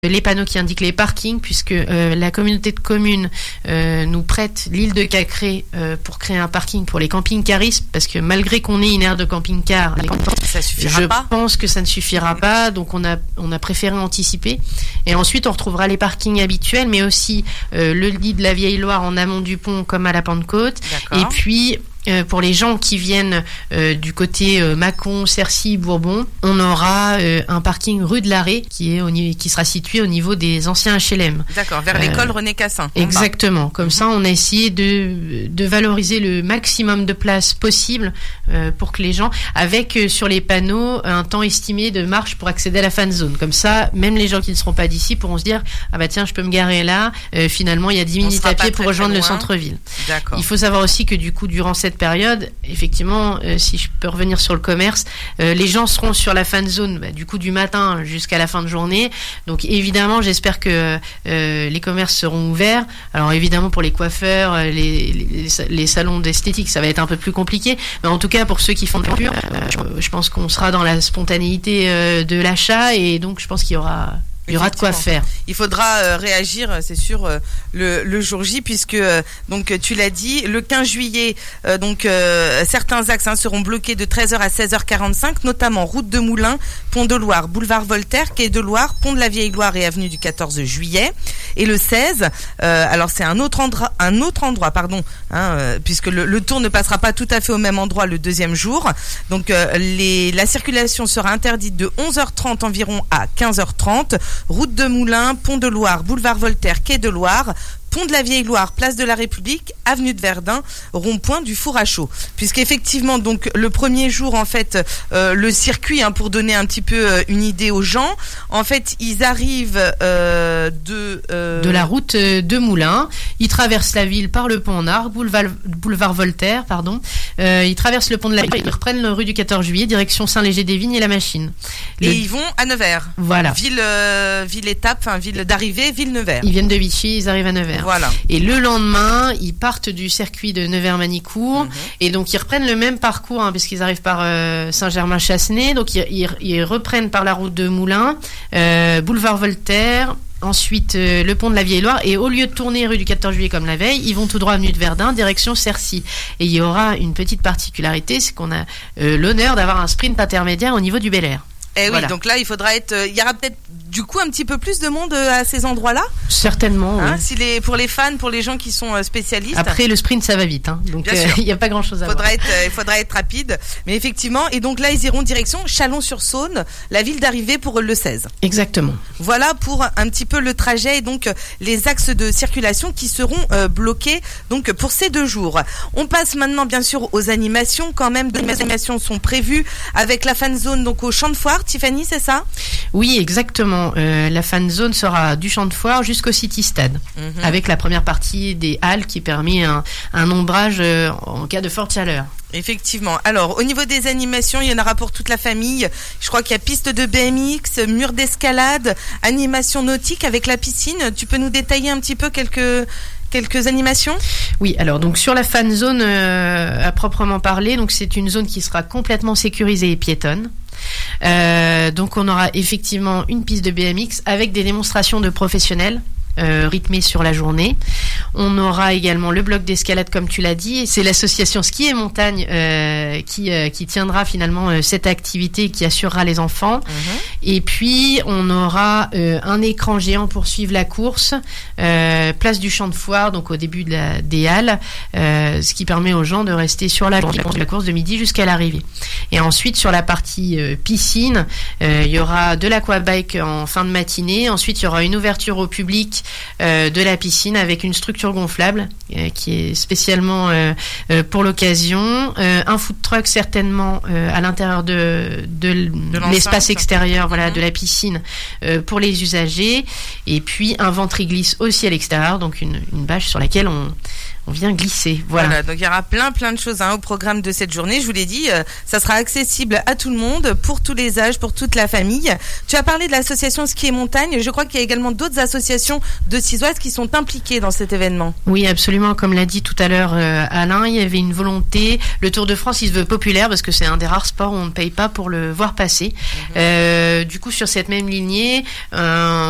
les panneaux qui indiquent les parkings, puisque la communauté de communes nous prête l'île de Cacré pour créer un parking pour les camping-caristes, parce que malgré qu'on ait une aire de camping-car, je pense que ça ne suffira pas, donc on a préféré anticiper. Et ensuite, on retrouvera les parkings habituels, mais aussi le lit de la Vieille Loire en amont du pont, comme à la Pentecôte. Et puis pour les gens qui viennent du côté Mâcon, Cercy, Bourbon, on aura un parking rue de l'Arrêt qui sera situé au niveau des anciens HLM. D'accord, vers l'école René Cassin. Exactement. Comme ça, on a essayé de valoriser le maximum de place possible pour que les gens, avec sur les panneaux un temps estimé de marche pour accéder à la fan zone. Comme ça, même les gens qui ne seront pas d'ici pourront se dire ah bah tiens, je peux me garer là. Finalement, il y a 10 minutes à pied pour rejoindre le centre-ville. D'accord. Il faut savoir aussi que du coup, durant cette période, effectivement, si je peux revenir sur le commerce, les gens seront sur la fan zone du coup du matin jusqu'à la fin de journée. Donc évidemment, j'espère que les commerces seront ouverts. Alors évidemment, pour les coiffeurs, les salons d'esthétique, ça va être un peu plus compliqué. Mais en tout cas, pour ceux qui font de la pure, je pense qu'on sera dans la spontanéité de l'achat, et donc je pense qu'il y aura de quoi faire. Il faudra réagir, c'est sûr, le jour J, puisque donc tu l'as dit, le 15 juillet, certains axes seront bloqués de 13h à 16h45, notamment route de Moulins, Pont de Loire, boulevard Voltaire, quai de Loire, pont de la Vieille Loire et avenue du 14 juillet. Et le 16, alors c'est un autre endroit, puisque le tour ne passera pas tout à fait au même endroit le deuxième jour. Donc la circulation sera interdite de 11h30 environ à 15h30. Route de Moulins, Pont de Loire, boulevard Voltaire, quai de Loire, Pont de la Vieille Loire, place de la République, avenue de Verdun, rond-point du Four à Chaud. Puisqu'effectivement, donc, le premier jour, en fait, le circuit, pour donner un petit peu une idée aux gens, en fait, ils arrivent de la route de Moulins. Ils traversent la ville par le pont en Arc, boulevard Voltaire, pardon. Ils traversent le pont de la ville, ils reprennent la rue du 14 juillet, direction Saint-Léger-des-Vignes et la Machine. Et ils vont à Nevers. Voilà. Ville étape, ville d'arrivée, ville Nevers. Ils viennent de Vichy, ils arrivent à Nevers. Voilà. Et le lendemain, ils partent du circuit de Nevers-Manicourt, et donc ils reprennent le même parcours, puisqu'ils arrivent par Saint-Germain-Chassenay, donc ils reprennent par la route de Moulins, boulevard Voltaire, ensuite le pont de la Vieille Loire, et au lieu de tourner rue du 14 juillet comme la veille, ils vont tout droit avenue de Verdun, direction Cercy. Et il y aura une petite particularité, c'est qu'on a l'honneur d'avoir un sprint intermédiaire au niveau du Bel Air. Eh oui, donc là, il y aura peut-être du coup un petit peu plus de monde à ces endroits-là. Certainement. Oui. Pour les fans, pour les gens qui sont spécialistes. Après, le sprint, ça va vite, donc il n'y a pas grand-chose à voir. Il faudra être rapide, mais effectivement. Et donc là, ils iront direction Chalon-sur-Saône, la ville d'arrivée pour le 16. Exactement. Voilà pour un petit peu le trajet et donc les axes de circulation qui seront bloqués donc pour ces 2 jours. On passe maintenant bien sûr aux animations. Quand même, 2 animations sont prévues avec la fan zone donc au Champ de Foire. Tiffany, c'est ça ? Oui, exactement. La fan zone sera du Champ de Foire jusqu'au City Stade, avec la première partie des halles qui permet un ombrage en cas de forte chaleur. Effectivement. Alors, au niveau des animations, il y en aura pour toute la famille. Je crois qu'il y a piste de BMX, mur d'escalade, animation nautique avec la piscine. Tu peux nous détailler un petit peu quelques animations ? Oui, alors donc sur la fan zone à proprement parler, donc c'est une zone qui sera complètement sécurisée et piétonne. Donc on aura effectivement une piste de BMX avec des démonstrations de professionnels rythmées sur la journée. On aura également le bloc d'escalade comme tu l'as dit, c'est l'association Ski et Montagne qui tiendra finalement cette activité, qui assurera les enfants. Et puis on aura un écran géant pour suivre la course, place du Champ de Foire, donc au début des halles, ce qui permet aux gens de rester sur la course de midi jusqu'à l'arrivée. Et ensuite sur la partie piscine, il y aura de l'aquabike en fin de matinée. Ensuite il y aura une ouverture au public de la piscine avec une structure gonflable qui est spécialement pour l'occasion, un food truck certainement à l'intérieur de l'espace extérieur de la piscine pour les usagers, et puis un ventriglisse aussi à l'extérieur, donc une bâche sur laquelle on vient glisser. Voilà, donc il y aura plein de choses au programme de cette journée. Je vous l'ai dit, ça sera accessible à tout le monde, pour tous les âges, pour toute la famille. Tu as parlé de l'association Ski et Montagne. Je crois qu'il y a également d'autres associations de Cizoise qui sont impliquées dans cet événement. Oui, absolument. Comme l'a dit tout à l'heure Alain, il y avait une volonté. Le Tour de France, il se veut populaire parce que c'est un des rares sports où on ne paye pas pour le voir passer. Du coup, sur cette même lignée,